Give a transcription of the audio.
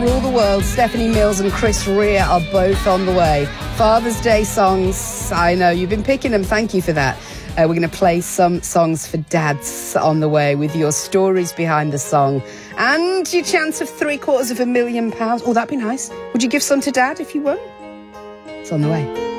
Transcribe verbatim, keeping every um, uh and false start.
rule the world. Stephanie Mills and Chris Rea are both on the way. Father's Day songs. I know, you've been picking them. Thank you for that. Uh, we're going to play some songs for dads on the way with your stories behind the song. And your chance of three quarters of a million pounds. Oh, that'd be nice. Would you give some to dad if you won? It's on the way.